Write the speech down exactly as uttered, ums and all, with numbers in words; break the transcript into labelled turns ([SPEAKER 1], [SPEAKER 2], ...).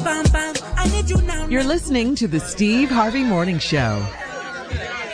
[SPEAKER 1] bam bam. I need you now.
[SPEAKER 2] You're listening to the Steve Harvey Morning Show.